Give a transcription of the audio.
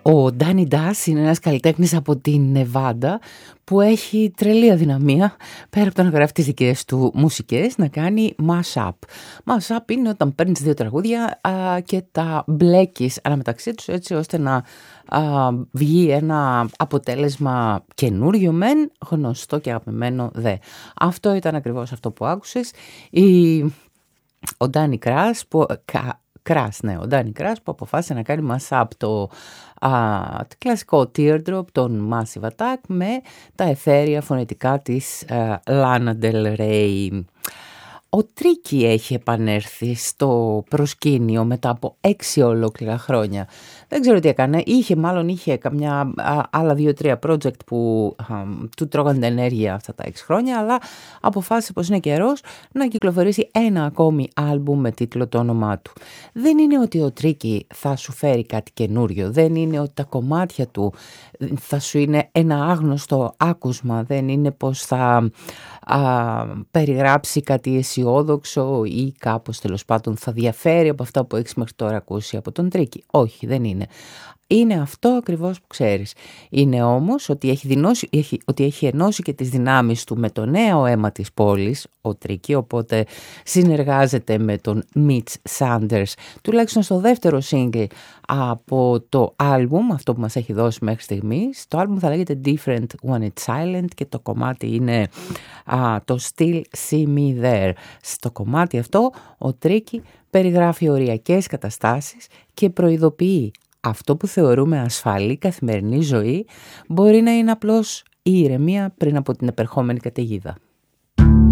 Ο Ντάνι Ντάς είναι ένας καλλιτέχνης από την Νεβάντα που έχει τρελή αδυναμία, πέρα από το να γράφει τις δικές του μουσικές, να κάνει mash-up. Mash-up είναι όταν παίρνεις δύο τραγούδια και τα μπλέκεις αναμεταξύ τους έτσι ώστε να βγει ένα αποτέλεσμα καινούριο μεν, γνωστό και αγαπημένο δε. Αυτό ήταν ακριβώς αυτό που άκουσες. Ο Ντάνι Κράς που... ο Ντάνι Κράς που αποφάσισε να κάνει mash-up το κλασικό Teardrop των Massive Attack με τα αιθέρια φωνητικά της Lana Del Rey. Ο Τρίκι έχει επανέρθει στο προσκήνιο μετά από 6 ολόκληρα χρόνια. Δεν ξέρω τι έκανε, είχε καμιά άλλα 2-3 project που του τρώγαν την ενέργεια αυτά τα 6 χρόνια, αλλά αποφάσισε πως είναι καιρός να κυκλοφορήσει ένα ακόμη άλμπουμ με τίτλο το όνομά του. Δεν είναι ότι ο Τρίκι θα σου φέρει κάτι καινούριο, δεν είναι ότι τα κομμάτια του θα σου είναι ένα άγνωστο άκουσμα, δεν είναι πως θα περιγράψει κάτι αισιόδοξο ή κάπως τέλος πάντων θα διαφέρει από αυτά που έχεις μέχρι τώρα ακούσει από τον Τρίκι. Όχι, δεν είναι. Είναι αυτό ακριβώς που ξέρεις. Είναι όμως ότι έχει ενώσει και τις δυνάμεις του με το νέο αίμα της πόλης, ο Τρίκι, οπότε συνεργάζεται με τον Mitch Sanders, τουλάχιστον στο δεύτερο single από το άλμπουμ, αυτό που μας έχει δώσει μέχρι στιγμής. Το άλμπουμ θα λέγεται Different When It's Silent και το κομμάτι είναι το Still See Me There. Στο κομμάτι αυτό ο Τρίκι περιγράφει οριακές καταστάσεις και προειδοποιεί αυτό που θεωρούμε ασφαλή καθημερινή ζωή μπορεί να είναι απλώς η ηρεμία πριν από την επερχόμενη καταιγίδα.